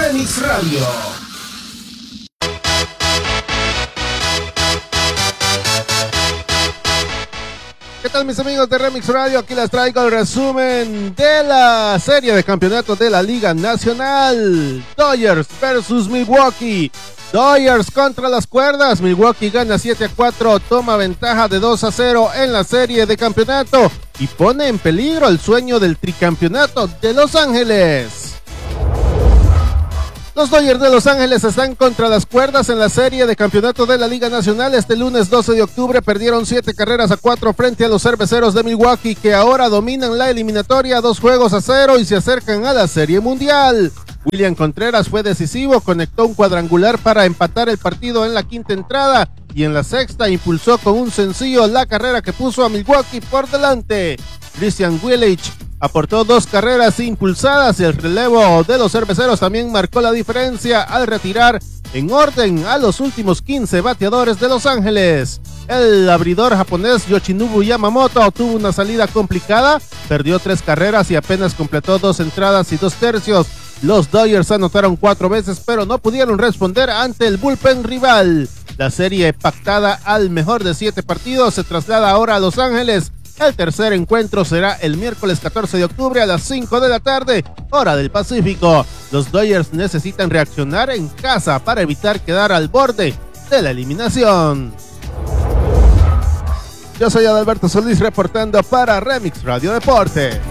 Remix Radio. ¿Qué tal, mis amigos de Remix Radio? Aquí les traigo el resumen de la serie de campeonato de la Liga Nacional. Dodgers versus Milwaukee. Dodgers contra las cuerdas. Milwaukee gana 7-4, toma ventaja de 2-0 en la serie de campeonato y pone en peligro el sueño del tricampeonato de Los Ángeles. Los Dodgers de Los Ángeles están contra las cuerdas en la serie de campeonato de la Liga Nacional. Este lunes 12 de octubre perdieron 7-4 frente a los Cerveceros de Milwaukee, que ahora dominan la eliminatoria 2-0 y se acercan a la Serie Mundial. William Contreras fue decisivo, conectó un cuadrangular para empatar el partido en la quinta entrada y en la sexta impulsó con un sencillo la carrera que puso a Milwaukee por delante. Christian Yelich aportó 2 carreras impulsadas y el relevo de los Cerveceros también marcó la diferencia al retirar en orden a los últimos 15 bateadores de Los Ángeles. El abridor japonés Yoshinobu Yamamoto tuvo una salida complicada, perdió 3 carreras y apenas completó 2 entradas y 2 tercios. Los Dodgers anotaron 4 veces, pero no pudieron responder ante el bullpen rival. La serie pactada al mejor de 7 partidos se traslada ahora a Los Ángeles. El tercer encuentro será el miércoles 14 de octubre a las 5 de la tarde, hora del Pacífico. Los Dodgers necesitan reaccionar en casa para evitar quedar al borde de la eliminación. Yo soy Adalberto Solís reportando para Remix Radio Deporte.